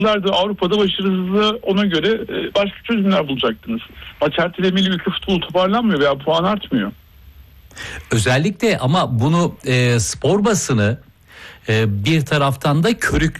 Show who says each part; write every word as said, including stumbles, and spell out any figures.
Speaker 1: Yıllardır Avrupa'da başarısızlığı ona göre e, başka çözümler bulacaktınız. Maç ertelemeli ülke futbolu toparlanmıyor veya puan artmıyor.
Speaker 2: Özellikle ama bunu e, spor basını e, bir taraftan da körüklüyor.